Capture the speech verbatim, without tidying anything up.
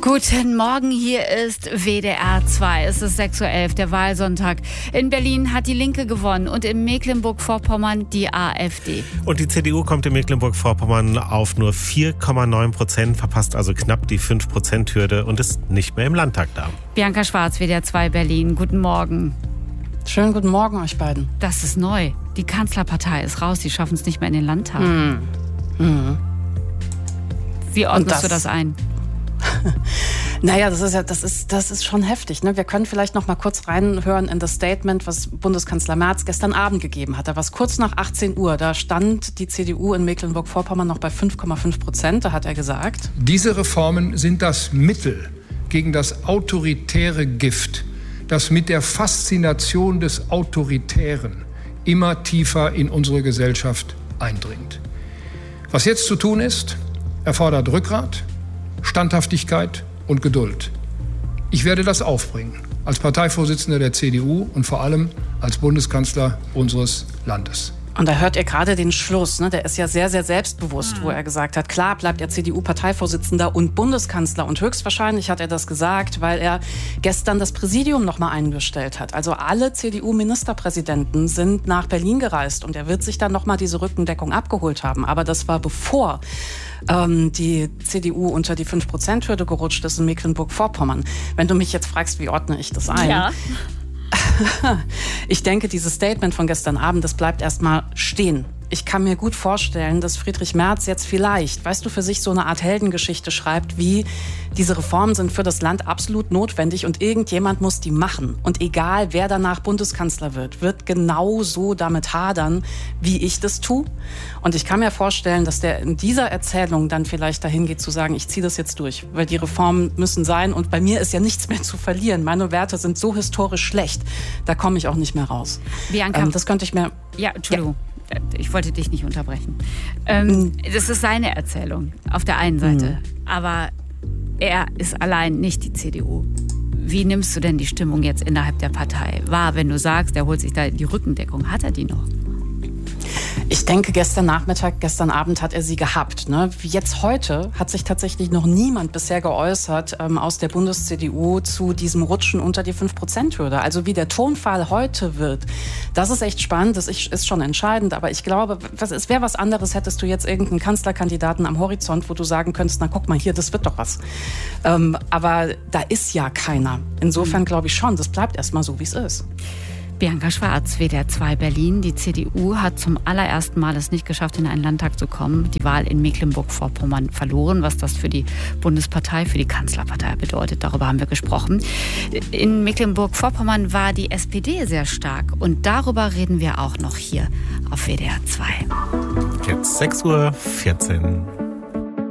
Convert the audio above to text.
Guten Morgen, hier ist W D R zwei. Es ist sechs Uhr elf, der Wahlsonntag. In Berlin hat die Linke gewonnen und in Mecklenburg-Vorpommern die AfD. Und die C D U kommt in Mecklenburg-Vorpommern auf nur vier Komma neun Prozent, verpasst also knapp die fünf Prozent Hürde und ist nicht mehr im Landtag da. Bianca Schwarz, W D R zwei Berlin. Guten Morgen. Schönen guten Morgen euch beiden. Das ist neu. Die Kanzlerpartei ist raus, die schaffen es nicht mehr in den Landtag. Hm. Hm. Wie ordnest das, du das ein? Naja, das ist ja, das ist, das ist schon heftig. Ne? Wir können vielleicht noch mal kurz reinhören in das Statement, was Bundeskanzler Merz gestern Abend gegeben hat. Da war es kurz nach achtzehn Uhr. Da stand die C D U in Mecklenburg-Vorpommern noch bei fünf Komma fünf Prozent. Da hat er gesagt: Diese Reformen sind das Mittel gegen das autoritäre Gift, das mit der Faszination des Autoritären immer tiefer in unsere Gesellschaft eindringt. Was jetzt zu tun ist, erfordert Rückgrat, Standhaftigkeit und Geduld. Ich werde das aufbringen, als Parteivorsitzender der C D U und vor allem als Bundeskanzler unseres Landes. Und da hört ihr gerade den Schluss, ne? Der ist ja sehr, sehr selbstbewusst, mhm. wo er gesagt hat, klar bleibt er C D U-Parteivorsitzender und Bundeskanzler. Und höchstwahrscheinlich hat er das gesagt, weil er gestern das Präsidium noch mal eingestellt hat. Also alle C D U-Ministerpräsidenten sind nach Berlin gereist und er wird sich dann noch mal diese Rückendeckung abgeholt haben. Aber das war bevor ähm, die C D U unter die fünf Prozent Hürde gerutscht ist in Mecklenburg-Vorpommern. Wenn du mich jetzt fragst, wie ordne ich das ein? Ja. Ich denke, dieses Statement von gestern Abend, das bleibt erstmal stehen. Ich kann mir gut vorstellen, dass Friedrich Merz jetzt vielleicht, weißt du, für sich so eine Art Heldengeschichte schreibt, wie diese Reformen sind für das Land absolut notwendig und irgendjemand muss die machen. Und egal, wer danach Bundeskanzler wird, wird genau so damit hadern, wie ich das tue. Und ich kann mir vorstellen, dass der in dieser Erzählung dann vielleicht dahin geht zu sagen, ich ziehe das jetzt durch, weil die Reformen müssen sein und bei mir ist ja nichts mehr zu verlieren. Meine Werte sind so historisch schlecht, da komme ich auch nicht mehr raus. Bianca, ähm, das könnte ich mir... Ja, Entschuldigung. Ja. Ich wollte dich nicht unterbrechen. Ähm, das ist seine Erzählung auf der einen Seite. Mhm. Aber er ist allein nicht die C D U. Wie nimmst du denn die Stimmung jetzt innerhalb der Partei wahr, wenn du sagst, er holt sich da die Rückendeckung? Hat er die noch? Ich denke, gestern Nachmittag, gestern Abend hat er sie gehabt. Ne? Wie jetzt heute hat sich tatsächlich noch niemand bisher geäußert ähm, aus der Bundes-C D U zu diesem Rutschen unter die fünf Prozent Hürde. Also wie der Tonfall heute wird, das ist echt spannend, das ist schon entscheidend. Aber ich glaube, was, es wäre was anderes, hättest du jetzt irgendeinen Kanzlerkandidaten am Horizont, wo du sagen könntest, na guck mal hier, das wird doch was. Ähm, aber da ist ja keiner. Insofern glaube ich schon, das bleibt erstmal so, wie es ist. Bianca Schwarz, W D R zwei Berlin. Die C D U hat zum allerersten Mal es nicht geschafft, in einen Landtag zu kommen. Die Wahl in Mecklenburg-Vorpommern verloren. Was das für die Bundespartei, für die Kanzlerpartei bedeutet, darüber haben wir gesprochen. In Mecklenburg-Vorpommern war die S P D sehr stark. Und darüber reden wir auch noch hier auf W D R zwei. Jetzt sechs Uhr vierzehn.